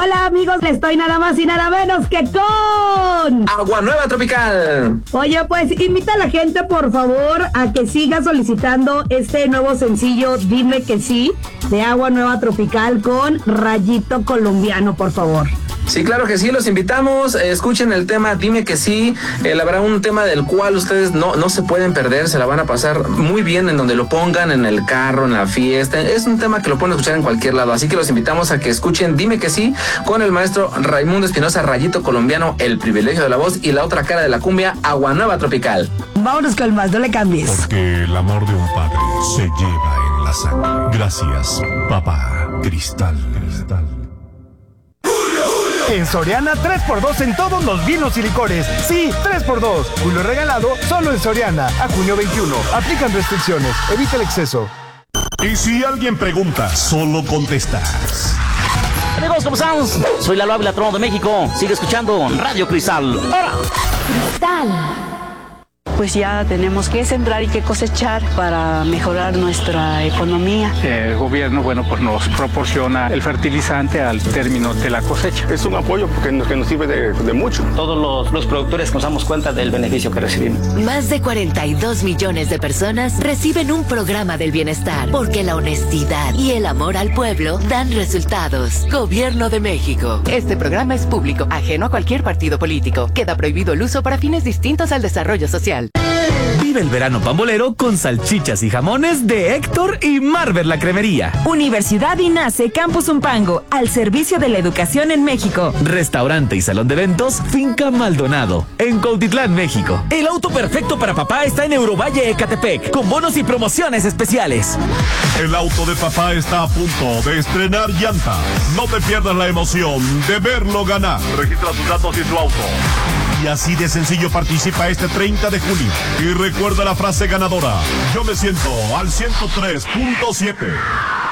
Hola amigos, estoy nada más y nada menos que con Agua Nueva Tropical. Oye, pues invita a la gente por favor a que siga solicitando este nuevo sencillo Dime que sí, de Agua Nueva Tropical con Rayito Colombiano, por favor. Sí, claro que sí, los invitamos, escuchen el tema Dime que sí, la verdad un tema del cual ustedes no se pueden perder, se la van a pasar muy bien en donde lo pongan, en el carro, en la fiesta, es un tema que lo pueden escuchar en cualquier lado, así que los invitamos a que escuchen Dime que sí con el maestro Raimundo Espinosa, Rayito Colombiano, El Privilegio de la Voz y la otra cara de la cumbia, Agua Nueva Tropical. Vámonos con más, no le cambies. Porque el amor de un padre se lleva en la sangre. Gracias, papá. Cristal. En Soriana, 3x2 en todos los vinos y licores. Sí, 3x2. Julio regalado solo en Soriana. A junio 21. Aplican restricciones. Evita el exceso. Y si alguien pregunta, solo contestas. Amigos, ¿cómo están? Soy Lalo Ávila, Trono de México. Sigue escuchando Radio Cristal. ¡Ahora! Cristal. Pues ya tenemos que sembrar y que cosechar para mejorar nuestra economía. El gobierno, pues nos proporciona el fertilizante al término de la cosecha. Es un apoyo porque nos sirve de mucho. Todos los productores nos damos cuenta del beneficio que recibimos. Más de 42 millones de personas reciben un programa del bienestar porque la honestidad y el amor al pueblo dan resultados. Gobierno de México. Este programa es público, ajeno a cualquier partido político. Queda prohibido el uso para fines distintos al desarrollo social. Vive el verano pambolero con salchichas y jamones de Héctor y Marvel la Cremería. Universidad INACE Campus Umpango, al servicio de la educación en México. Restaurante y salón de eventos Finca Maldonado, en Cuautitlán, México. El auto perfecto para papá está en Eurovalle, Ecatepec, con bonos y promociones especiales. El auto de papá está a punto de estrenar llanta. No te pierdas la emoción de verlo ganar. Registra sus datos y su auto. Y así de sencillo participa este 30 de junio. Y recuerda la frase ganadora. Yo me siento al 103.7.